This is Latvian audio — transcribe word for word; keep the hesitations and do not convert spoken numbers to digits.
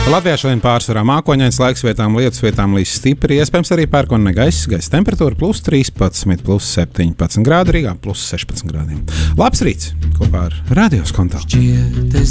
Latvijā šodien pārsvarā mākoņains, laiks vietām, lietus vietām līdz stipri, iespējams arī pērkona gaiss, gaisa temperatūra plus trīspadsmit, plus septiņpadsmit grādi, Rīgā plus sešpadsmit grādiem. Labs rīts kopā ar Radio Skonto.